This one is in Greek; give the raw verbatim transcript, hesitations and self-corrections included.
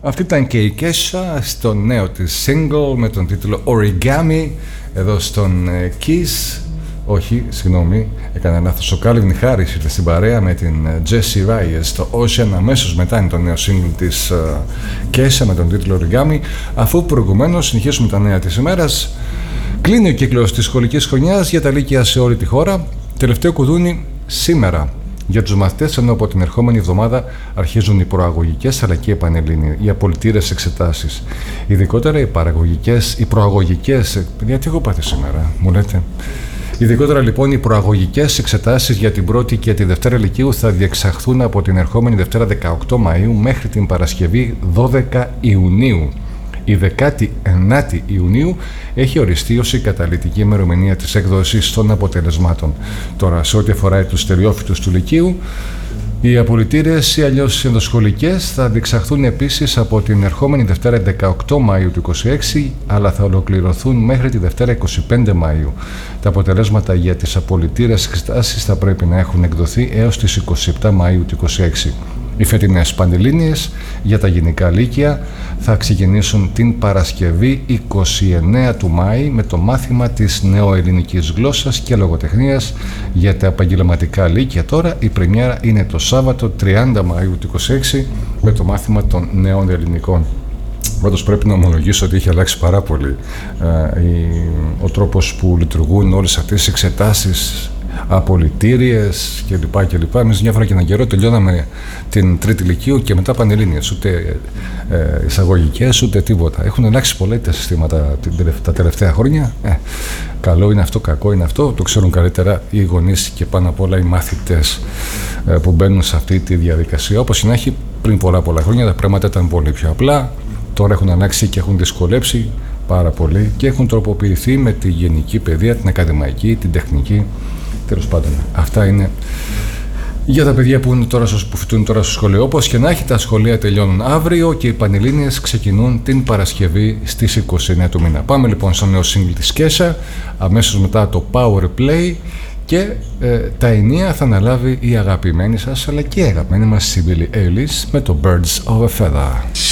Αυτή ήταν και η Kesha στο νέο της single με τον τίτλο Origami εδώ στον Kiss. Όχι, συγγνώμη, έκανα λάθος. Ο Calvin Harris ήρθε στην παρέα με την Jessie Reyez στο Ocean. Αμέσως μετά είναι το νέο single της Kesha με τον τίτλο Origami. Αφού προηγουμένως συνεχίσουμε τα νέα της ημέρας, κλείνει ο κύκλος της σχολικής χρονιάς για τα λύκεια σε όλη τη χώρα. Τελευταίο κουδούνι σήμερα για τους μαθητές, ενώ από την ερχόμενη εβδομάδα αρχίζουν οι προαγωγικές αλλά και οι πανελλήνιες, οι απολυτήρες εξετάσεις. Ειδικότερα οι παραγωγικές, οι προαγωγικές. Γιατί έχω πάθει σήμερα, μου λέτε. Ειδικότερα λοιπόν οι προαγωγικές εξετάσεις για την πρώτη και τη Δευτέρα Λυκείου θα διεξαχθούν από την ερχόμενη Δευτέρα δεκαοκτώ Μαΐου μέχρι την Παρασκευή δώδεκα Ιουνίου. Η δεκάτη ενάτη Ιουνίου έχει οριστεί ως η καταλυτική ημερομηνία της έκδοσης των αποτελεσμάτων. Τώρα, σε ό,τι αφορά τους στεριόφυτους του Λυκείου, οι απολυτήρες ή αλλιώς ενδοσχολικές θα διεξαχθούν επίσης από την ερχόμενη Δευτέρα δεκαοκτώ Μαΐου του είκοσι έξι, αλλά θα ολοκληρωθούν μέχρι τη Δευτέρα είκοσι πέντε Μαΐου. Τα αποτελέσματα για τις απολυτήρες εξετάσεις θα πρέπει να έχουν εκδοθεί έως τις είκοσι επτά Μαΐου του είκοσι έξι. Οι φετινές πανελλήνιες για τα γενικά λύκεια θα ξεκινήσουν την Παρασκευή είκοσι εννέα του Μάη με το μάθημα της νεοελληνικής γλώσσας και λογοτεχνίας. Για τα επαγγελματικά λύκεια τώρα η πρεμιέρα είναι το Σάββατο τριάντα Μαΐου του είκοσι έξι με το μάθημα των νέων ελληνικών. Πάντως πρέπει να ομολογήσω ότι έχει αλλάξει πάρα πολύ ε, ο τρόπος που λειτουργούν όλες αυτές τις εξετάσεις, απολυτήριες κλπ. κλπ. Εμείς μια φορά και έναν καιρό τελειώναμε την τρίτη λυκείου και μετά πανελλήνιες, ούτε ε, εισαγωγικές ούτε τίποτα. Έχουν αλλάξει πολλά τα συστήματα τα τελευταία χρόνια. Ε, καλό είναι αυτό, κακό είναι αυτό, το ξέρουν καλύτερα οι γονείς και πάνω απ' όλα οι μαθητές ε, που μπαίνουν σε αυτή τη διαδικασία. Όπως να έχει, πριν πολλά πολλά χρόνια τα πράγματα ήταν πολύ πιο απλά. Τώρα έχουν αλλάξει και έχουν δυσκολέψει πάρα πολύ και έχουν τροποποιηθεί με τη γενική παιδεία, την ακαδημαϊκή, την τεχνική. Τέλος πάντων, αυτά είναι για τα παιδιά που, είναι τώρα, που φοιτούν τώρα στο σχολείο. Όπως και να έχει, τα σχολεία τελειώνουν αύριο και οι πανελλήνιες ξεκινούν την Παρασκευή στις είκοσι εννέα του μήνα. Πάμε λοιπόν στο νέο single της Kesha, αμέσως μετά το Power Play και ε, τα ενία θα αναλάβει η αγαπημένη σας αλλά και η αγαπημένη μας Sibylle Eilish με το Birds of a Feather.